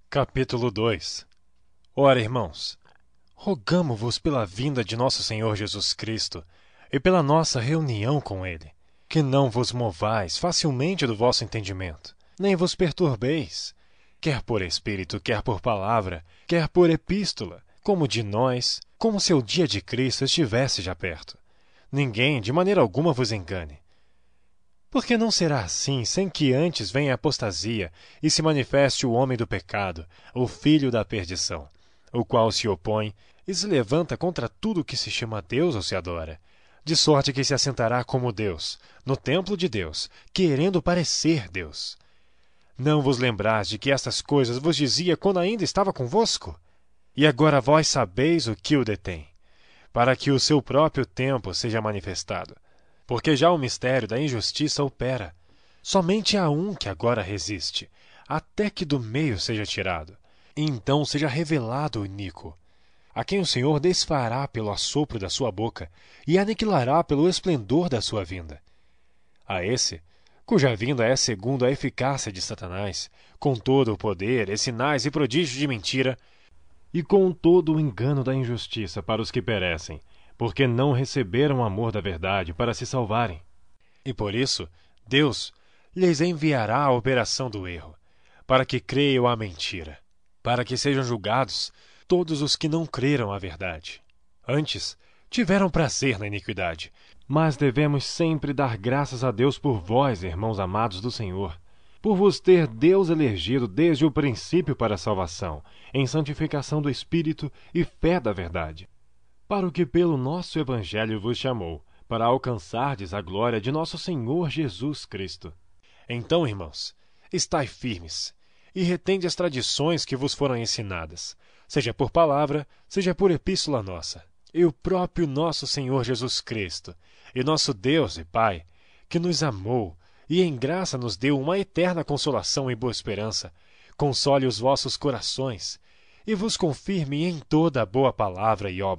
Capítulo 2. Ora, irmãos, rogamo-vos pela vinda de nosso Senhor Jesus Cristo e pela nossa reunião com Ele, que não vos movais facilmente do vosso entendimento, nem vos perturbeis, quer por espírito, quer por palavra, quer por epístola, como de nós, como se o dia de Cristo estivesse já perto. Ninguém de maneira alguma vos engane. Porque não será assim sem que antes venha a apostasia e se manifeste o homem do pecado, o filho da perdição, o qual se opõe e se levanta contra tudo o que se chama Deus ou se adora, de sorte que se assentará como Deus, no templo de Deus, querendo parecer Deus. Não vos lembrais de que estas coisas vos dizia quando ainda estava convosco? E agora vós sabeis o que o detém, para que o seu próprio tempo seja manifestado. Porque já o mistério da injustiça opera. Somente há um que agora resiste, até que do meio seja tirado, e então seja revelado o iníquo, a quem o Senhor desfará pelo assopro da sua boca e aniquilará pelo esplendor da sua vinda. A esse, cuja vinda é segundo a eficácia de Satanás, com todo o poder e sinais e prodígios de mentira, e com todo o engano da injustiça para os que perecem, porque não receberam o amor da verdade para se salvarem. E por isso, Deus lhes enviará a operação do erro, para que creiam a mentira, para que sejam julgados todos os que não creram a verdade. Antes, tiveram prazer na iniquidade, mas devemos sempre dar graças a Deus por vós, irmãos amados do Senhor, por vos ter Deus elegido desde o princípio para a salvação, em santificação do Espírito e fé da verdade, para o que pelo nosso Evangelho vos chamou, para alcançardes a glória de nosso Senhor Jesus Cristo. Então, irmãos, estai firmes, e retende as tradições que vos foram ensinadas, seja por palavra, seja por epístola nossa. E o próprio nosso Senhor Jesus Cristo, e nosso Deus e Pai, que nos amou, e em graça nos deu uma eterna consolação e boa esperança, console os vossos corações, e vos confirme em toda a boa palavra e obra,